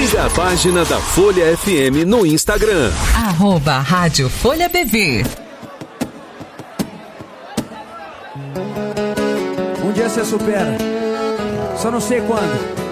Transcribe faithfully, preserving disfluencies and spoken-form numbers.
Siga a página da Folha F M no Instagram. Arroba Rádio Folha B V. Um dia você supera, só não sei quando.